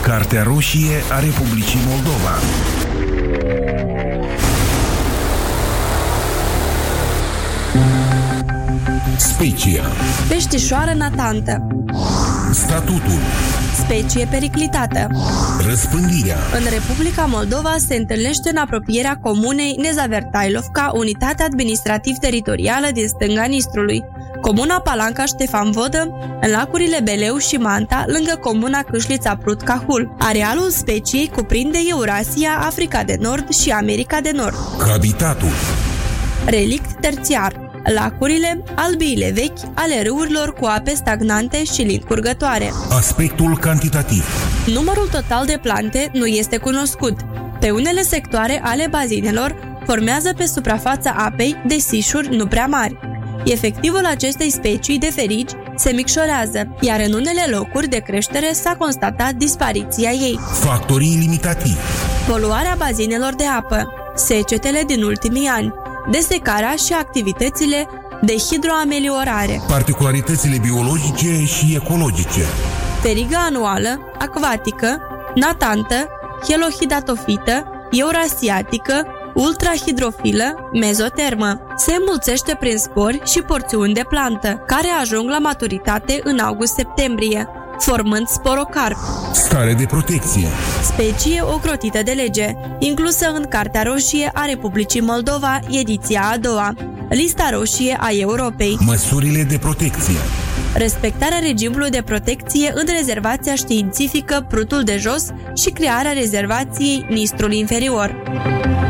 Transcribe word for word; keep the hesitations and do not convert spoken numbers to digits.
Cartea roșie a Republicii Moldova. Specia. Peștișoară natantă. Statutul. Specie periclitată. Răspândirea. În Republica Moldova se întâlnește în apropierea comunei Nezavertailovca, unitate administrativ-teritorială din stânga Nistrului, comuna Palanca Ștefan Vodă, în lacurile Beleu și Manta, lângă comuna Câșlița Prut Cahul. Arealul speciei cuprinde Eurasia, Africa de Nord și America de Nord. Habitatul. Relict terțiar. Lacurile, albiile vechi ale râurilor cu ape stagnante și lin curgătoare. Aspectul cantitativ. Numărul total de plante nu este cunoscut. Pe unele sectoare ale bazinelor formează pe suprafața apei desișuri nu prea mari. Efectivul acestei specii de ferigi se micșorează, iar în unele locuri de creștere s-a constatat dispariția ei. Factorii limitativi. Poluarea bazinelor de apă, secetele din ultimii ani, desecarea și activitățile de hidroameliorare, Particularitățile biologice și ecologice. teriga anuală, acvatică, natantă, helohidatofită, eurasiatică, ultrahidrofilă, mezotermă. Se înmulțește prin spori și porțiuni de plantă, care ajung la maturitate în august-septembrie, formând sporocarp. Stare de protecție. Specie ocrotită de lege, inclusă în Cartea Roșie a Republicii Moldova, ediția a doua, Lista Roșie a Europei. Măsurile de protecție. Respectarea regimului de protecție în rezervația științifică Prutul de Jos și crearea rezervației Nistrul Inferior.